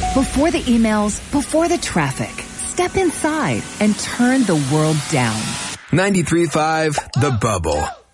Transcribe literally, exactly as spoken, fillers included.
Before the emails, before the traffic, step inside and turn the world down. ninety-three point five The Bubble.